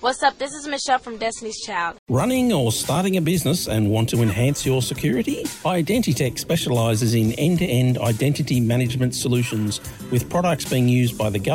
What's up? This is Michelle from Destiny's Child. Running or starting a business and want to enhance your security? Identitech specialises in end-to-end identity management solutions with products being used by the government